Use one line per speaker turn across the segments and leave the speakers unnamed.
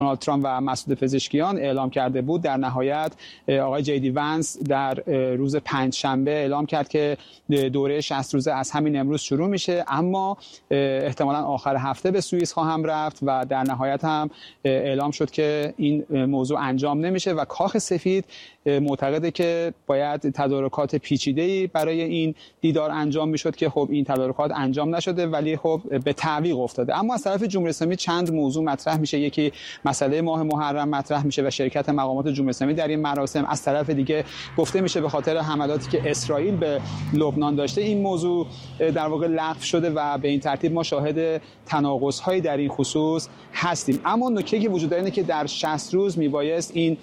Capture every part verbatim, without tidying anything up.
دونالد ترامپ و مسعود پزشکیان اعلام کرده بود، در نهایت آقای جی دی ونس در روز پنجشنبه اعلام کرد که دوره شصت روزه از همین امروز شروع میشه، اما احتمالاً آخر هفته به سوئیس خواهم رفت و در نهایت هم اعلام شد که این موضوع انجام نمیشه و کاخ سفید معتقده که باید تدارکات پیچیده‌ای برای این دیدار انجام میشد که خب این تدارکات انجام نشده ولی خب به تعویق افتاده. اما از طرف جمهوری اسلامی چند موضوع مطرح میشه. یکی مسئله ماه محرم مطرح میشه و شرکت مقامات جمهوری اسلامی در این مراسم. از طرف دیگه گفته میشه به خاطر حملاتی که اسرائیل به لبنان داشته این موضوع در واقع لغو شده و به این ترتیب ما شاهد تناقض‌هایی در این خصوص هستیم. اما نکته که وجود داره اینه که در شصت روز میبایست این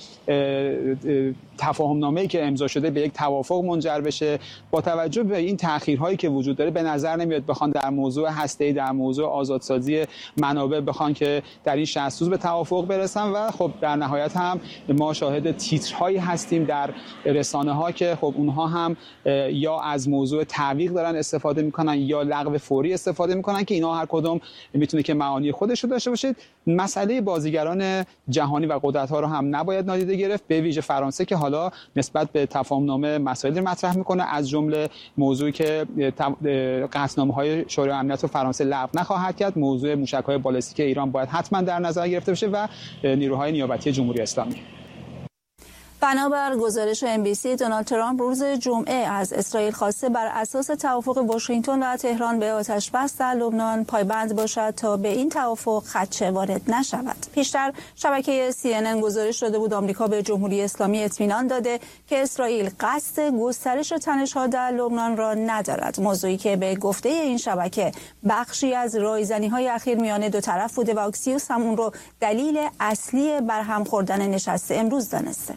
تفاهم نامه‌ای که امضا شده به یک توافق منجر بشه. با توجه به این تأخیرهایی که وجود داره به نظر نمیاد بخوان در موضوع هسته‌ای، در موضوع آزادسازی منابع بخوان که در این شصت روز به توافق برسن و خب در نهایت هم ما شاهد تیترهایی هستیم در رسانه‌ها که خب اونها هم یا از موضوع تعویق دارن استفاده میکنن یا لغو فوری استفاده میکنن که اینا هر کدوم میتونه که معانی خودش رو داشته باشه. مسئله بازیگران جهانی و قدرت‌ها رو هم نباید نادیده گرفت، به ویژه فرانسه که حالا نسبت به تفاهم‌نامه مسائل مطرح میکنه، از جمله موضوعی که قطعنامه‌های شورای امنیت و فرانسه لغو نخواهد کرد، موضوع موشک‌های بالستیک ایران باید حتما در نظر گرفته بشه و نیروهای نیابتی جمهوری اسلامی.
بنابر گزارش ام بی سی، دونالد ترامپ روز جمعه از اسرائیل خواسته بر اساس توافق واشنگتن و تهران به آتش بس در لبنان پایبند باشد تا به این توافق خدشه وارد نشود. پیشتر شبکه سی ان ان گزارش داده بود آمریکا به جمهوری اسلامی اطمینان داده که اسرائیل قصد گسترش تنش‌ها در لبنان را ندارد، موضوعی که به گفته این شبکه بخشی از رایزنی‌های اخیر میان دو طرف بوده و اکسیوس هم اون رو دلیل اصلی برهم خوردن نشست امروز دانسته.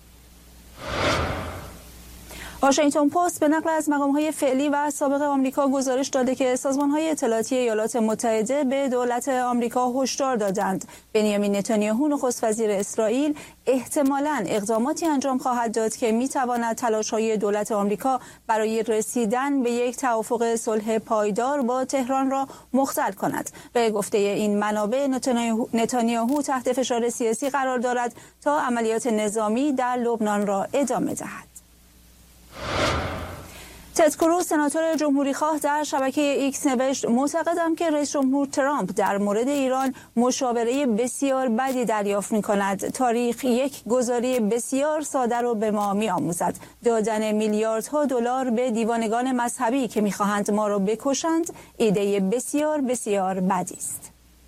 واشنگتن پست به نقل از مقام‌های فعلی و سابق آمریکا گزارش داده که سازمان‌های اطلاعاتی ایالات متحده به دولت آمریکا هشدار دادند بنیامین نتانیاهو نخست وزیر اسرائیل احتمالاً اقداماتی انجام خواهد داد که می‌تواند تلاش‌های دولت آمریکا برای رسیدن به یک توافق صلح پایدار با تهران را مختل کند. به گفته این منابع نتانیاهو تحت فشار سیاسی قرار دارد تا عملیات نظامی در لبنان را ادامه دهد. تد کروز سناتور جمهوری خواه در شبکه ایکس نوشت معتقدم که رئیس جمهور ترامپ در مورد ایران مشاوره بسیار بدی دریافت می کند. تاریخ یک گزاری بسیار ساده رو به ما می آموزد. دادن میلیاردها دلار به دیوانگان مذهبی که می خواهند ما رو بکشند ایده بسیار بسیار بدی است.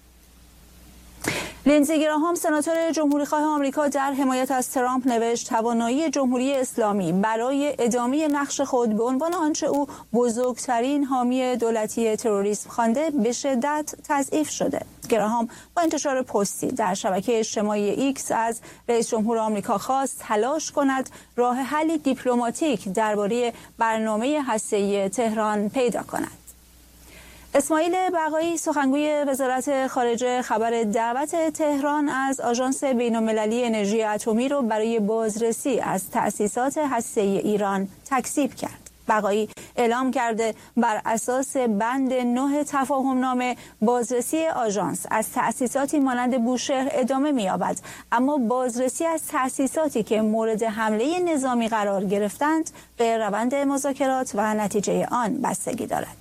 لینزی گراهام سناتور جمهوری خواه آمریکا در حمایت از ترامپ نوشت توانایی جمهوری اسلامی برای ادامه نقش خود به عنوان آنچه او بزرگترین حامی دولتی تروریسم خوانده به شدت تضعیف شده. گراهام با انتشار پستی در شبکه اجتماعی ایکس از رئیس جمهور آمریکا خواست تلاش کند راه حلی دیپلماتیک درباره برنامه هسته‌ای تهران پیدا کند. اسماعیل بقایی سخنگوی وزارت خارجه خبر دعوت تهران از آژانس بین‌المللی انرژی اتمی را برای بازرسی از تأسیسات هسته‌ای ایران تکذیب کرد. بقایی اعلام کرده بر اساس بند نه تفاهم نامه بازرسی آژانس از تأسیساتی مانند بوشهر ادامه می‌یابد، اما بازرسی از تأسیساتی که مورد حمله نظامی قرار گرفتند به روند مذاکرات و نتیجه آن بستگی دارد.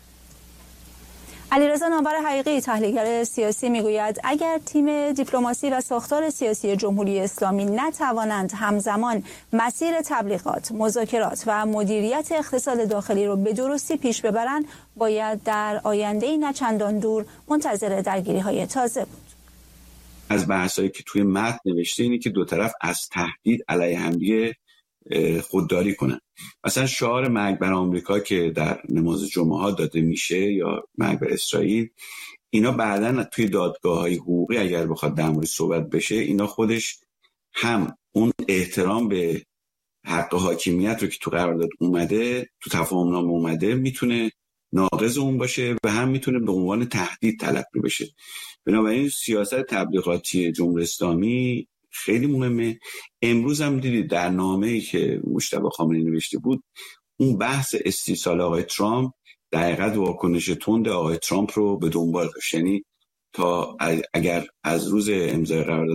علیرضا نامور حقیقی تحلیلگر سیاسی میگوید اگر تیم دیپلماسی و ساختار سیاسی جمهوری اسلامی نتوانند همزمان مسیر تبلیغات، مذاکرات و مدیریت اقتصاد داخلی را به درستی پیش ببرند، باید در آینده نه چندان دور منتظر درگیری‌های تازه بود.
از بحثایی که توی متن نوشته اینه که دو طرف از تهدید علیه همدیگه خودداری کنن. مثلا شعار مرگ بر آمریکا که در نماز جمعه ها داده میشه یا مرگ بر اسرائیل، اینا بعداً توی دادگاه‌های حقوقی اگر بخواد در مورد صحبت بشه، اینا خودش هم اون احترام به حق حاکمیت رو که تو قرارداد اومده، تو تفاهم نامه اومده، میتونه ناقض اون باشه و هم میتونه به عنوان تهدید تلقی بشه. بنابراین سیاست تبلیغاتی جمهوری اسلامی خیلی مهمه. امروز هم دیدید در نامه‌ای که مجتبی خامنه‌ای نوشته بود، اون بحث استیصال آقای ترامپ در حقیقت واکنش تند آقای ترامپ رو به دنبال داشت. یعنی تا اگر از روز امضای قرارداد